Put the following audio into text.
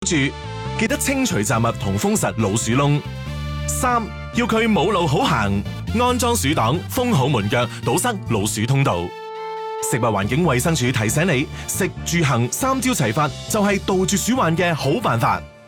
住，記得清除雜物同封實老鼠窿。3. 要佢冇路好行，安裝鼠擋，封好門腳，堵塞老鼠通道。食物環境衛生署提醒你，食住行3招齊發就係杜絕鼠患嘅好辦法。